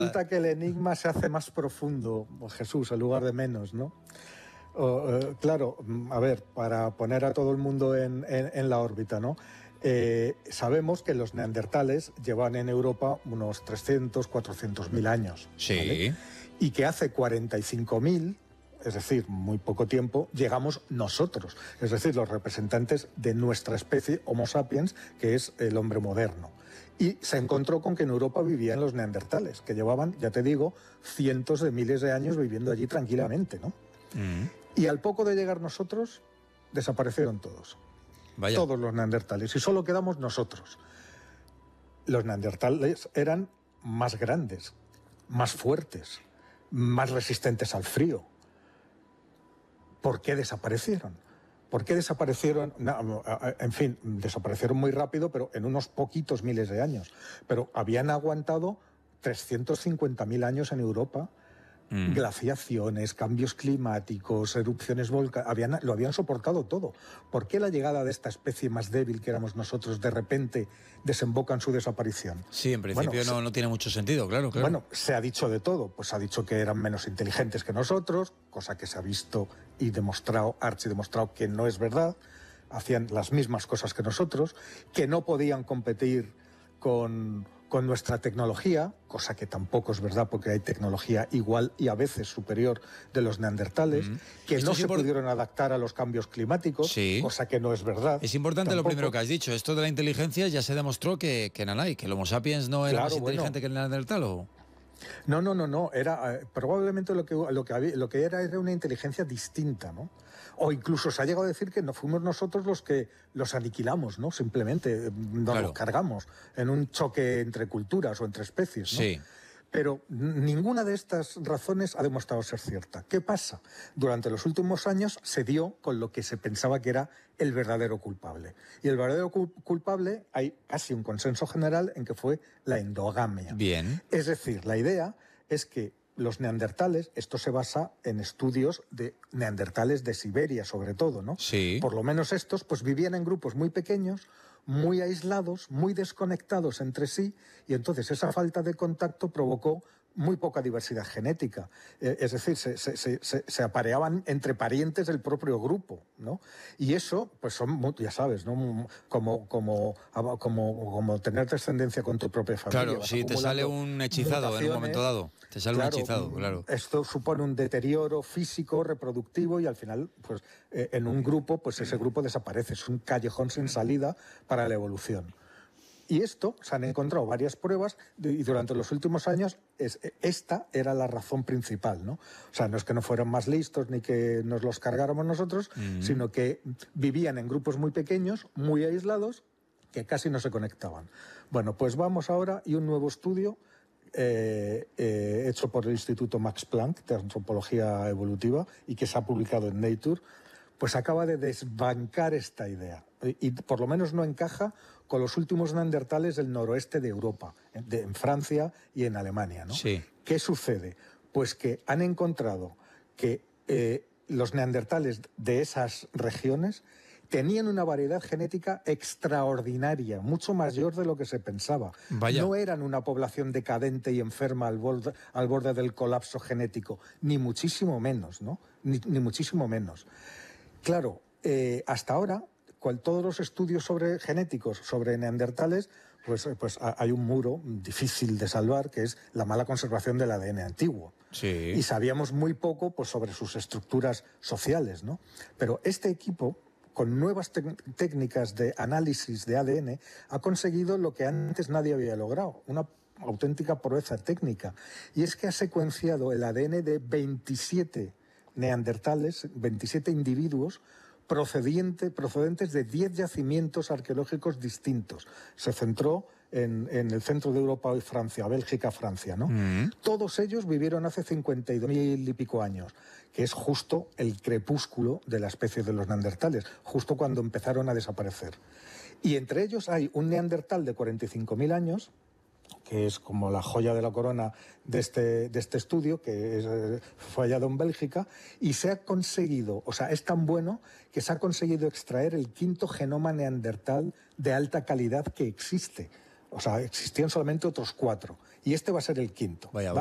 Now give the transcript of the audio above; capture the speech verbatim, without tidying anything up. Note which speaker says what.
Speaker 1: Resulta que el enigma se hace más profundo, Jesús, en lugar de menos, ¿no? O, eh, claro, a ver, para poner a todo el mundo en, en, en la órbita, ¿no? Eh, sabemos que los neandertales llevan en Europa unos trescientos, cuatrocientos mil años.
Speaker 2: Sí.
Speaker 1: ¿Vale? Y que hace cuarenta y cinco mil, es decir, muy poco tiempo, llegamos nosotros, es decir, los representantes de nuestra especie, Homo sapiens, que es el hombre moderno. Y se encontró con que en Europa vivían los neandertales, que llevaban, ya te digo, cientos de miles de años viviendo allí tranquilamente, ¿no? Mm. Y al poco de llegar nosotros, desaparecieron todos.
Speaker 2: Vaya.
Speaker 1: Todos los neandertales. Y solo quedamos nosotros. Los neandertales eran más grandes, más fuertes, más resistentes al frío. ¿Por qué desaparecieron? ¿Por qué desaparecieron? No, en fin, desaparecieron muy rápido, pero en unos poquitos miles de años. Pero habían aguantado trescientos cincuenta mil años en Europa. Mm. Glaciaciones, cambios climáticos, erupciones volcánicas, lo habían soportado todo. ¿Por qué la llegada de esta especie más débil que éramos nosotros de repente desemboca en su desaparición?
Speaker 2: Sí, en principio bueno, no, se, no tiene mucho sentido, claro, claro.
Speaker 1: Bueno, se ha dicho de todo. Pues se ha dicho que eran menos inteligentes que nosotros, cosa que se ha visto y demostrado, archidemostrado que no es verdad. Hacían las mismas cosas que nosotros, que no podían competir con... con nuestra tecnología, cosa que tampoco es verdad porque hay tecnología igual y a veces superior de los neandertales, mm. que Esto no se pudieron adaptar a los cambios climáticos, sí. cosa que no es verdad.
Speaker 2: Es importante
Speaker 1: tampoco.
Speaker 2: Lo primero que has dicho, esto de la inteligencia ya se demostró que, que Nanay, que el Homo sapiens no era
Speaker 1: claro,
Speaker 2: más inteligente
Speaker 1: bueno.
Speaker 2: que el neandertal, ¿o?
Speaker 1: No, no, no, no, era eh, probablemente lo que, lo, que había, lo que era era una inteligencia distinta, ¿no? O incluso se ha llegado a decir que no fuimos nosotros los que los aniquilamos, ¿no? Simplemente nos claro. los cargamos en un choque entre culturas o entre especies, ¿no?
Speaker 2: Sí.
Speaker 1: Pero ninguna de estas razones ha demostrado ser cierta. ¿Qué pasa? Durante los últimos años se dio con lo que se pensaba que era el verdadero culpable. Y el verdadero culpable, hay casi un consenso general en que fue la endogamia.
Speaker 2: Bien.
Speaker 1: Es decir, la idea es que los neandertales, esto se basa en estudios de neandertales de Siberia, sobre todo, ¿no?
Speaker 2: Sí.
Speaker 1: Por lo menos estos, pues vivían en grupos muy pequeños, muy aislados, muy desconectados entre sí, y entonces esa falta de contacto provocó muy poca diversidad genética. Eh, es decir, se, se, se, se apareaban entre parientes del propio grupo, ¿no? Y eso, pues son, ya sabes, ¿no? Como, como, como, como tener descendencia con tu propia familia.
Speaker 2: Claro, sí, te sale un hechizado en un momento dado. Te sale
Speaker 1: claro,
Speaker 2: un hechizado, claro.
Speaker 1: Esto supone un deterioro físico, reproductivo, y al final, pues, eh, en un grupo, pues ese grupo desaparece. Es un callejón sin salida para la evolución. Y esto, se han encontrado varias pruebas y durante los últimos años es, esta era la razón principal, ¿no? O sea, no es que no fueran más listos ni que nos los cargáramos nosotros, mm. sino que vivían en grupos muy pequeños, muy aislados, que casi no se conectaban. Bueno, pues vamos ahora y un nuevo estudio eh, eh, hecho por el Instituto Max Planck de Antropología Evolutiva y que se ha publicado en Nature, pues acaba de desbancar esta idea. Y, y por lo menos no encaja con los últimos neandertales del noroeste de Europa, de, en Francia y en Alemania, ¿no?
Speaker 2: Sí.
Speaker 1: ¿Qué sucede? Pues que han encontrado que eh, los neandertales de esas regiones tenían una variedad genética extraordinaria, mucho mayor de lo que se pensaba.
Speaker 2: Vaya.
Speaker 1: No eran una población decadente y enferma al borde, al borde del colapso genético, ni muchísimo menos, ¿no? Ni, ni muchísimo menos. Claro, eh, hasta ahora, cual, todos los estudios sobre genéticos sobre neandertales, pues, pues hay un muro difícil de salvar, que es la mala conservación del A D N antiguo.
Speaker 2: Sí.
Speaker 1: Y sabíamos muy poco, pues, sobre sus estructuras sociales, ¿no? Pero este equipo, con nuevas técnicas de análisis de A D N, ha conseguido lo que antes nadie había logrado, una auténtica proeza técnica. Y es que ha secuenciado el A D N de veintisiete neandertales, veintisiete individuos, procediente, procedentes de diez yacimientos arqueológicos distintos. Se centró en, en el centro de Europa y Francia, Bélgica, Francia, ¿no? Mm. Todos ellos vivieron hace cincuenta y dos mil y pico años, que es justo el crepúsculo de la especie de los neandertales, justo cuando empezaron a desaparecer. Y entre ellos hay un neandertal de cuarenta y cinco mil años, que es como la joya de la corona de este, de este estudio, que es, eh, fue hallado en Bélgica, y se ha conseguido, o sea, es tan bueno que se ha conseguido extraer el quinto genoma neandertal de alta calidad que existe. O sea, existían solamente otros cuatro. Y este va a ser el quinto.
Speaker 2: Vaya,